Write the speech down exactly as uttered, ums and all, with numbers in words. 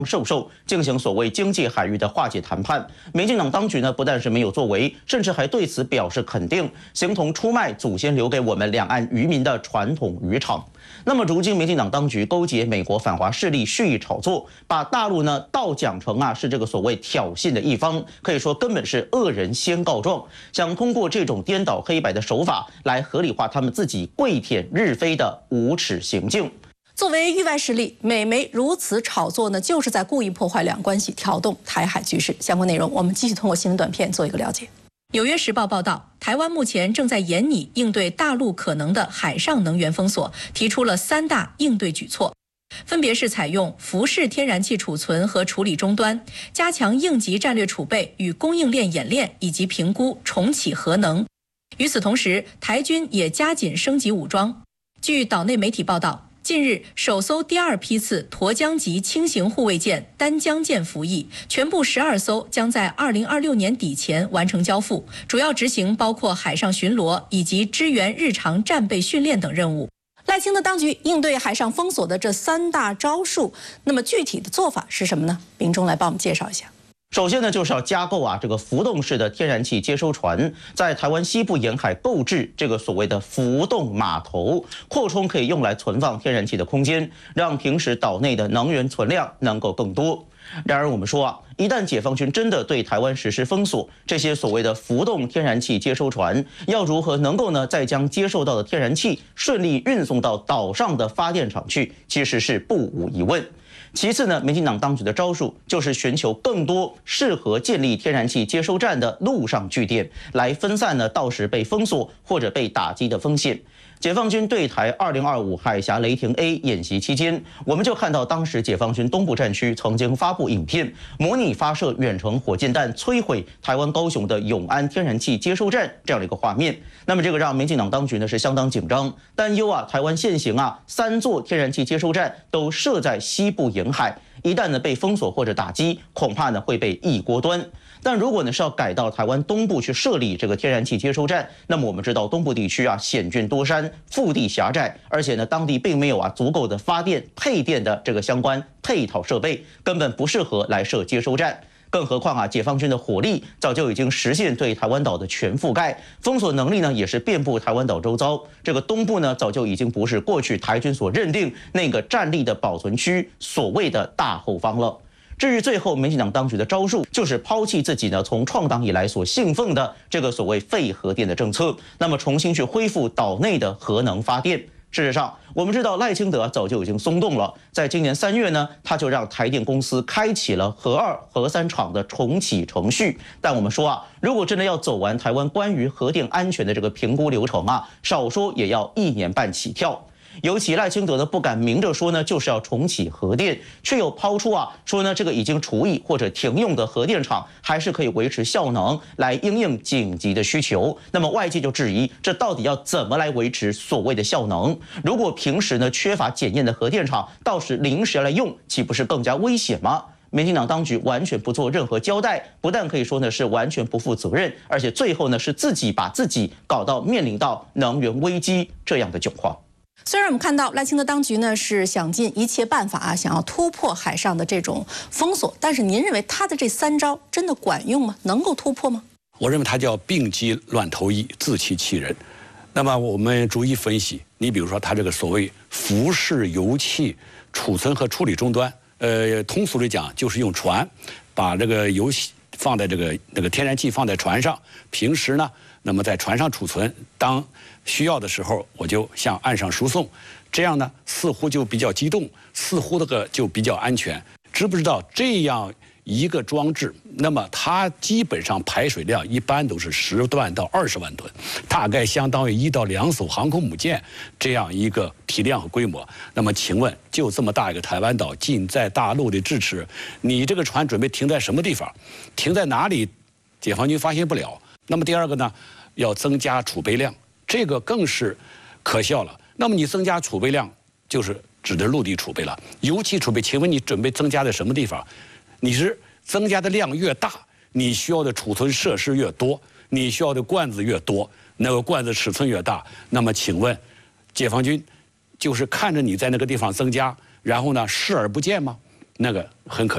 授受进行所谓经济海域的化解谈判。民进党当局呢，不但是没有作为，甚至还对此表示肯定，形同出卖祖先留给我们两岸渔民的传统渔场。那么，如今民进党当局勾结美国反华势力，蓄意炒作，把大陆呢倒讲成啊是这个所谓挑衅的一方，可以说根本是恶人先告状，想通过这种颠倒黑白的手法来合理化他们自己跪舔日非的无耻行径。 作为域外势力，美媒如此炒作呢，就是在故意破坏两岸关系，挑动台海局势。相关内容，我们继续通过新闻短片做一个了解。《纽约时报》报道，台湾目前正在研拟应对大陆可能的海上能源封锁，提出了三大应对举措，分别是采用浮式天然气储存和处理终端，加强应急战略储备与供应链演练，以及评估重启核能。与此同时，台军也加紧升级武装。据岛内媒体报道。 近日，首艘第二批次沱江级轻型护卫舰丹江舰服役，全部十二艘将在二零二六年底前完成交付，主要执行包括海上巡逻以及支援日常战备训练等任务。赖清德当局应对海上封锁的这三大招数，那么具体的做法是什么呢？秉忠来帮我们介绍一下。 首先呢，就是要加购啊这个浮动式的天然气接收船，在台湾西部沿海购置这个所谓的浮动码头，扩充可以用来存放天然气的空间，让平时岛内的能源存量能够更多。然而，我们说啊，一旦解放军真的对台湾实施封锁，这些所谓的浮动天然气接收船要如何能够呢再将接受到的天然气顺利运送到岛上的发电厂去，其实是不无疑问。 其次呢，民进党当局的招数就是寻求更多适合建立天然气接收站的陆上据点，来分散呢到时被封锁或者被打击的风险。解放军对台二零二五海峡雷霆 A 演习期间，我们就看到当时解放军东部战区曾经发布影片，模拟发射远程火箭弹摧毁台湾高雄的永安天然气接收站这样的一个画面。那么这个让民进党当局呢是相当紧张，担忧啊台湾现行啊三座天然气接收站都设在西部沿海，一旦呢被封锁或者打击，恐怕呢会被一锅端。 但如果呢是要改到台湾东部去设立这个天然气接收站，那么我们知道东部地区啊险峻多山，腹地狭窄，而且呢当地并没有啊足够的发电配电的这个相关配套设备，根本不适合来设接收站。 更何况啊，解放军的火力早就已经实现对台湾岛的全覆盖，封锁能力呢也是遍布台湾岛周遭。这个东部呢，早就已经不是过去台军所认定那个战力的保存区，所谓的大后方了。 至于最后，民进党当局的招数就是抛弃自己呢从创党以来所信奉的这个所谓废核电的政策，那么重新去恢复岛内的核能发电。事实上，我们知道赖清德早就已经松动了，在今年三月呢，他就让台电公司开启了核二、核三厂的重启程序。但我们说啊，如果真的要走完台湾关于核电安全的这个评估流程啊，少说也要一年半起跳。 尤其赖清德呢不敢明着说呢，就是要重启核电，却又抛出啊说呢这个已经除役或者停用的核电厂还是可以维持效能，来因应紧急的需求。那么外界就质疑，这到底要怎么来维持所谓的效能？如果平时呢缺乏检验的核电厂，倒是临时来用，岂不是更加危险吗？ 民进党当局完全不做任何交代，不但可以说呢是完全不负责任，而且最后呢是自己把自己搞到面临到能源危机这样的窘况。 虽然我们看到赖清德当局呢是想尽一切办法啊，想要突破海上的这种封锁，但是您认为他的这三招真的管用吗？能够突破吗？ 我认为他叫病急乱投医，自欺欺人。那么我们逐一分析，你比如说他这个所谓浮式油气储存和处理终端，呃，通俗的讲就是用船把这个油气放在这个那个天然气放在船上，平时呢，那么在船上储存，当 需要的时候，我就向岸上输送，这样呢，似乎就比较机动，似乎这个就比较安全。知不知道这样一个装置，那么它基本上排水量一般都是十万到二十万吨，大概相当于一到两艘航空母舰这样一个体量和规模。那么，请问，就这么大一个台湾岛，近在大陆的咫尺，你这个船准备停在什么地方？停在哪里？解放军发现不了。那么第二个呢，要增加储备量。 这个更是可笑了。那么你增加储备量，就是指的陆地储备了。油气储备，请问你准备增加在什么地方？你是增加的量越大，你需要的储存设施越多，你需要的罐子越多，那个罐子尺寸越大。那么请问，解放军就是看着你在那个地方增加，然后呢视而不见吗？那个很可。